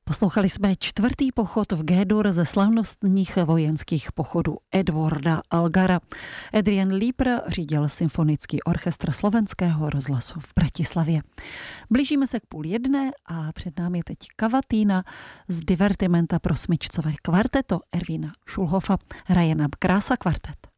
Poslouchali jsme čtvrtý pochod v G-dur ze slavnostních vojenských pochodů Edwarda Algara. Adrian Lieper řídil symfonický orchestr Slovenského rozhlasu v Bratislavě. Blížíme se k 12:30 a před námi je teď kavatína z divertimenta pro smyčcové kvarteto Ervína Šulhofa. Hraje nám Krása kvartet.